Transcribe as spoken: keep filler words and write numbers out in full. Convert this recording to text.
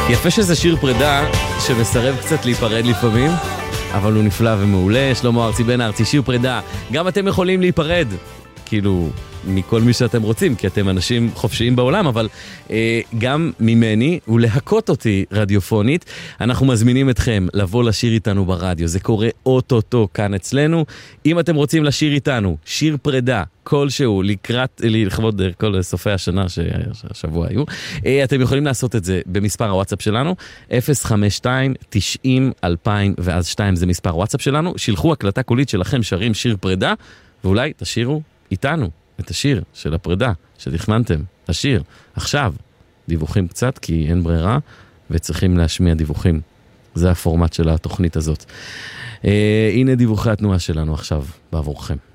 יפה שזה שיר פרידה שמסרב קצת להיפרד לפעמים, אבל הוא נפלא ומעולה. שלמה ארצי בן ארצי, שיר פרידה. גם אתם יכולים להיפרד, כאילו, מכל מי שאתם רוצים, כי אתם אנשים חופשיים בעולם, אבל אה, גם ממני, ולהקות אותי רדיופונית. אנחנו מזמינים אתכם לבוא לשיר איתנו ברדיו. זה קורה אוטוטו כאן אצלנו. אם אתם רוצים לשיר איתנו, שיר פרידה, כלשהו, לקראת, לכבוד כל סופי השנה שהשבוע היו, אה, אתם יכולים לעשות את זה במספר הוואטסאפ שלנו, אפס חמש שתיים תשעים אלפיים ואז שתיים זה מספר הוואטסאפ שלנו. שילחו הקלטה קולית שלכם שרים שיר פרידה, ואולי תשירו איתנו את השיר של הפרידה שתכננתם לשיר. עכשיו, דיווחים קצת, כי אין ברירה, וצריכים להשמיע דיווחים. זה הפורמט של התוכנית הזאת. אה, הנה דיווחי התנועה שלנו עכשיו בעבורכם.